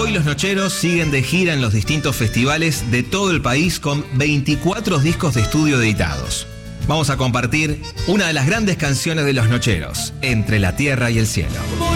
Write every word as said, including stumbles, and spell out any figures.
Hoy los Nocheros siguen de gira en los distintos festivales de todo el país con veinticuatro discos de estudio editados. Vamos a compartir una de las grandes canciones de los Nocheros, Entre la Tierra y el Cielo.